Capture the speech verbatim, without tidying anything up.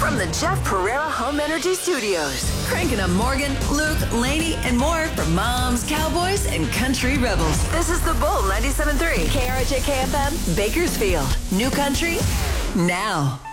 from the Jeff Pereira Home Energy Studios. Cranking up Morgan, Luke, Laney, and more for moms, cowboys, and country rebels. This is The Bull ninety-seven point three. K R J K F M, Bakersfield. New country, now.